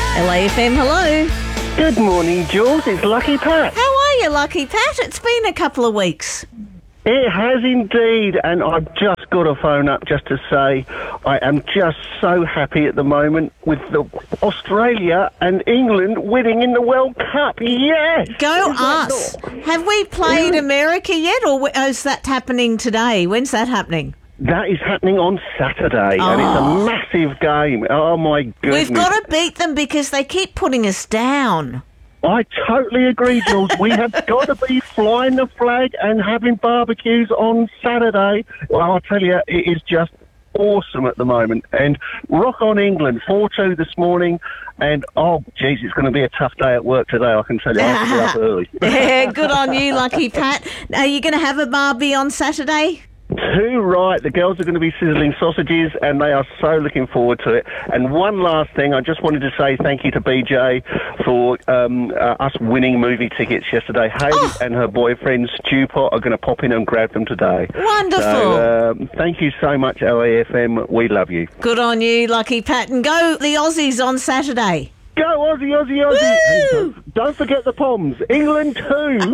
LAFM, hello. Good morning, Jules. It's Lucky Pat. How are you, Lucky Pat? It's been a couple of weeks. It has indeed, and I've just got a phone up just to say I am just so happy at the moment with the Australia and England winning in the World Cup. Yes! Go us. Have we played America yet, or is that happening today? When's that happening? That is happening on Saturday, and it's a massive game. Oh, my goodness. We've got to beat them because they keep putting us down. I totally agree, Jules. We have got to be flying the flag and having barbecues on Saturday. Well, I'll tell you, it is just awesome at the moment. And rock on England, 4-2 this morning. And, oh, geez, it's going to be a tough day at work today, I can tell you. I have to be up early. Yeah, good on you, Lucky Pat. Are you going to have a barbie on Saturday? Too right. The girls are going to be sizzling sausages, and they are so looking forward to it. And one last thing, I just wanted to say thank you to BJ for us winning movie tickets yesterday. Hayley and her boyfriend Stu Pot are going to pop in and grab them today. Wonderful. So, thank you so much, LAFM. We love you. Good on you, Lucky Pat. And go the Aussies on Saturday. Go Aussie, Aussie, Aussie. Hey, don't forget the Poms. England too.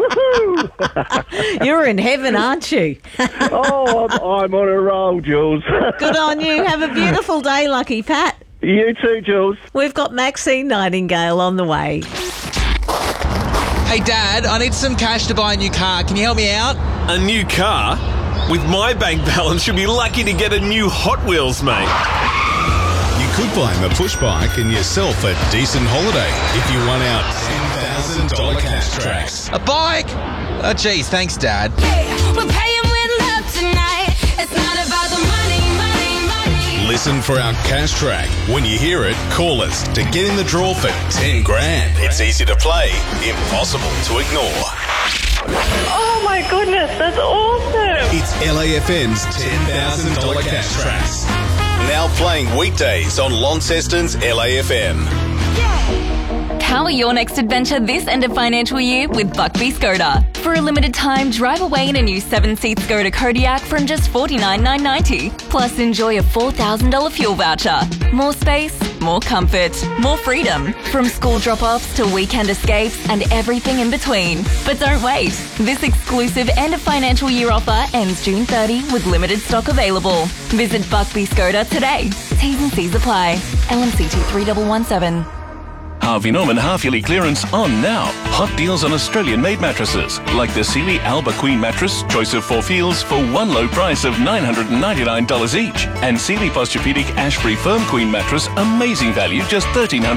Woohoo! You're in heaven, aren't you? Oh, I'm on a roll, Jules. Good on you. Have a beautiful day, Lucky Pat. You too, Jules. We've got Maxine Nightingale on the way. Hey, Dad, I need some cash to buy a new car. Can you help me out? A new car? With my bank balance, you'll be lucky to get a new Hot Wheels, mate. You could buy him a push bike and yourself a decent holiday if you won out $10,000 cash tracks. A bike? Oh, geez, thanks, Dad. Hey, we're paying with love tonight. It's not about the money, money, money. Listen for our cash track. When you hear it, call us to get in the draw for 10 grand. It's easy to play, impossible to ignore. Oh my goodness, that's awesome. It's LAFM's $10,000 cash tracks. Now playing weekdays on Launceston's LAFM. Power your next adventure this end of financial year with Buckby Skoda. For a limited time, drive away in a new 7-seat Skoda Kodiaq from just $49,990. Plus, enjoy a $4,000 fuel voucher. More space, more comfort, more freedom. From school drop-offs to weekend escapes and everything in between. But don't wait. This exclusive end of financial year offer ends June 30 with limited stock available. Visit Buckby Skoda today. T's and C's apply. LMCT 3117. Harvey Norman half-yearly clearance on now. Hot deals on Australian-made mattresses, like the Sealy Alba Queen mattress, choice of 4 feels, for one low price of $999 each. And Sealy Posturepedic Ash-Free Firm Queen mattress, amazing value, just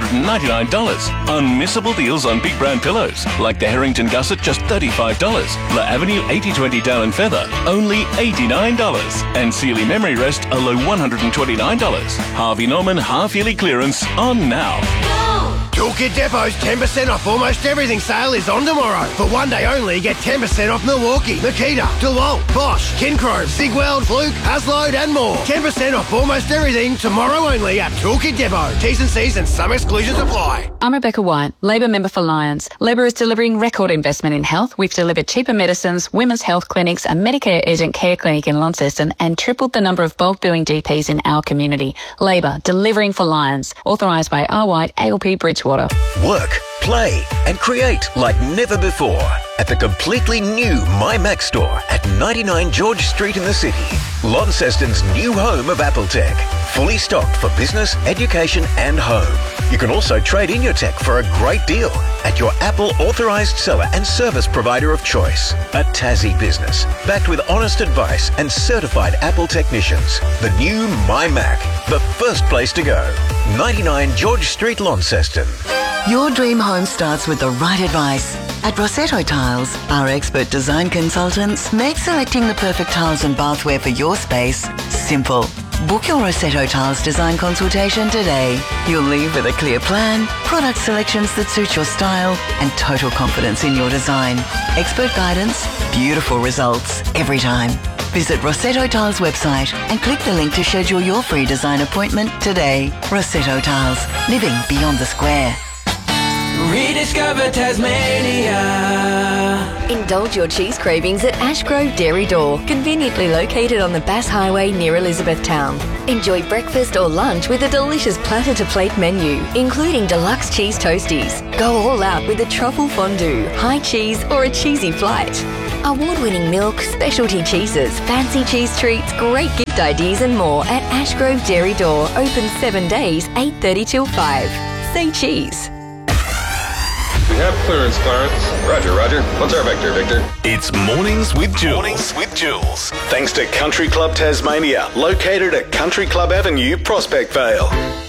$1,399. Unmissable deals on big brand pillows, like the Harrington Gusset, just $35. La Avenue 8020 Down and Feather, only $89. And Sealy Memory Rest, a low $129. Harvey Norman half-yearly clearance on now. Toolkit Depot's 10% off almost everything sale is on tomorrow. For one day only, get 10% off Milwaukee, Makita, DeWalt, Bosch, Kincrome, Sigweld, Fluke, Haslode and more. 10% off almost everything tomorrow only at Toolkit Depot. T's and C's and some exclusions apply. I'm Rebecca White, Labor member for Lions. Labor is delivering record investment in health. We've delivered cheaper medicines, women's health clinics, a Medicare urgent care clinic in Launceston and tripled the number of bulk billing GPs in our community. Labor, delivering for Lions. Authorised by R. White, ALP Bridgewater. Work, play and create like never before at the completely new MyMac store at 99 George Street in the city. Launceston's new home of Apple Tech. Fully stocked for business, education and home. You can also trade in your tech for a great deal at your Apple authorised seller and service provider of choice. A Tassie business, backed with honest advice and certified Apple technicians. The new MyMac, the first place to go. 99 George Street, Launceston. Your dream home starts with the right advice. At Rossetto Tiles, our expert design consultants make selecting the perfect tiles and bathware for your space simple. Book your Rossetto Tiles design consultation today. You'll leave with a clear plan, product selections that suit your style, and total confidence in your design. Expert guidance, beautiful results every time. Visit Rossetto Tiles website and click the link to schedule your free design appointment today. Rossetto Tiles, living beyond the square. Rediscover Tasmania. Indulge your cheese cravings at Ashgrove Dairy Door, conveniently located on the Bass Highway near Elizabethtown. Enjoy breakfast or lunch with a delicious platter-to-plate menu, including deluxe cheese toasties. Go all out with a truffle fondue, high cheese or a cheesy flight. Award-winning milk, specialty cheeses, fancy cheese treats, great gift ideas and more at Ashgrove Dairy Door. Open 7 days, 8:30 till 5. Say cheese. We have clearance, Clarence. Roger, Roger. What's our vector, Victor? It's Mornings with Jules. Thanks to Country Club Tasmania, located at Country Club Avenue, Prospect Vale.